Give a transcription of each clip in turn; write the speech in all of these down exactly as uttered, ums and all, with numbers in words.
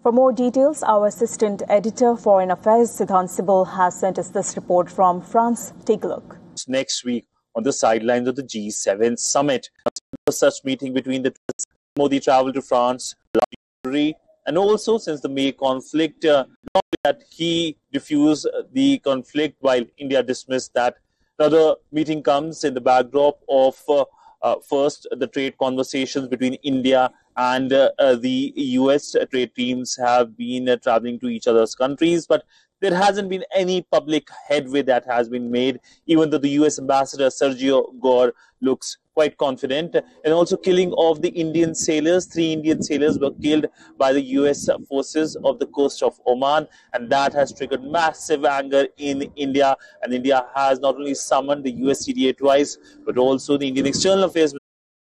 For more details, our assistant editor, Foreign Affairs, Siddhant Sibal, has sent us this report from France. Take a look. Next week, on the sidelines of the G seven summit, a such meeting between the Modi travel to France, and also since the May conflict, uh, not that he diffused the conflict while India dismissed that. Another meeting comes in the backdrop of uh, uh, first the trade conversations between India and uh, uh, the U S trade teams have been uh, traveling to each other's countries, but there hasn't been any public headway that has been made, even though the U S ambassador Sergio Gore looks quite confident. And also killing of the Indian sailors. Three Indian sailors were killed by the U S forces off the coast of Oman, and that has triggered massive anger in India. And India has not only summoned the U S C D A twice, but also the Indian External Affairs.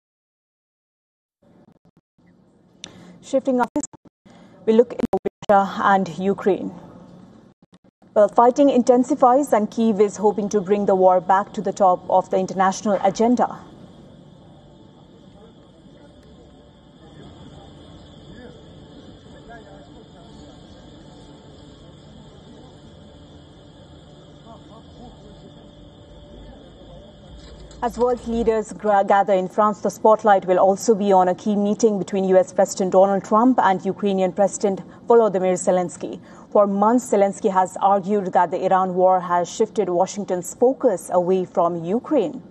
Shifting up, we look into Russia and Ukraine. Well, fighting intensifies and Kyiv is hoping to bring the war back to the top of the international agenda. As world leaders gather in France, the spotlight will also be on a key meeting between U S President Donald Trump and Ukrainian President Volodymyr Zelensky. For months, Zelensky has argued that the Iran war has shifted Washington's focus away from Ukraine.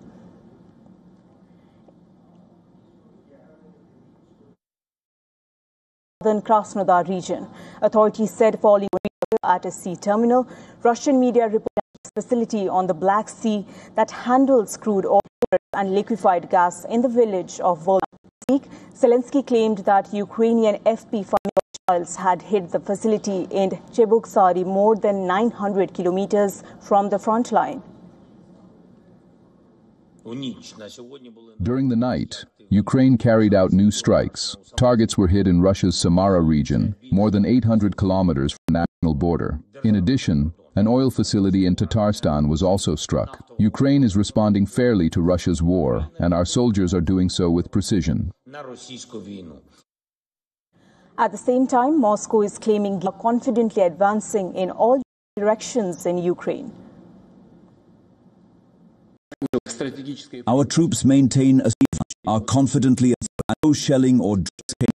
Southern Krasnodar region. Authorities said following at a sea terminal, Russian media reported facility on the Black Sea that handles crude oil and liquefied gas in the village of Volga. This week, Zelensky claimed that Ukrainian F P five missiles had hit the facility in Chebuksari, more than nine hundred kilometers from the front line. During the night, Ukraine carried out new strikes. Targets were hit in Russia's Samara region, more than eight hundred kilometers from the national border. In addition, an oil facility in Tatarstan was also struck. Ukraine is responding fairly to Russia's war, and our soldiers are doing so with precision. At the same time, Moscow is claiming confidently advancing in all directions in Ukraine. Our troops maintain a are confidently no shelling or